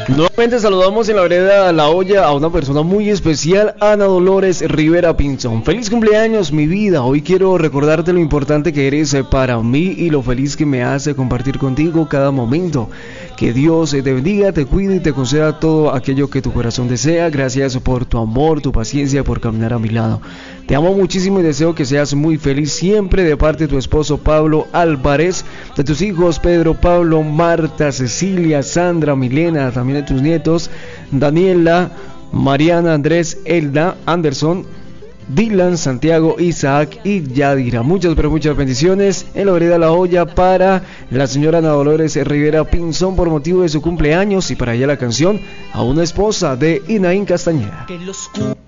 Nuevamente saludamos en la vereda La Olla a una persona muy especial, Ana Dolores Rivera Pinzón. Feliz cumpleaños, mi vida. Hoy quiero recordarte lo importante que eres para mí y lo feliz que me hace compartir contigo cada momento. Que Dios te bendiga, te cuide y te conceda todo aquello que tu corazón desea. Gracias por tu amor, tu paciencia, por caminar a mi lado. Te amo muchísimo y deseo que seas muy feliz siempre, de parte de tu esposo Pablo Álvarez, de tus hijos Pedro, Pablo, Marta, Cecilia, Sandra, Milena, también de tus nietos Daniela, Mariana, Andrés, Elda, Anderson, Dylan, Santiago, Isaac y Yadira. Muchas pero muchas bendiciones en la vereda La Olla para la señora Ana Dolores Rivera Pinzón por motivo de su cumpleaños, y para ella la canción A una esposa de Inaín Castañeda.